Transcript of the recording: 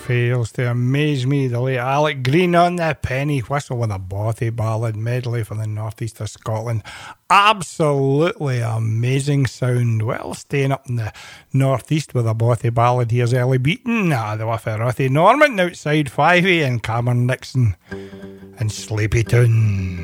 fails to amaze me. The late Alec Green on the penny whistle with a bothy ballad medley for the northeast of Scotland. Absolutely amazing sound. Well, staying up in the northeast with a bothy ballad, here's Ellie Beaton, the Wifferothy Norman outside Fivey and Cameron Nixon and Sleepy Town.